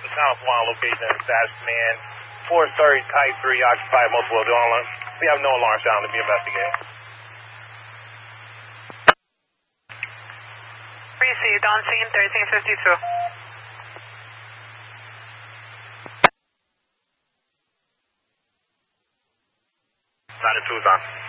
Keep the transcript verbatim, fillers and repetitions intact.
the California location of status command. four thirty Type three occupied multiple alarm. We have no alarm sound to be investigated. Received on scene thirteen fifty-two. Latitude on.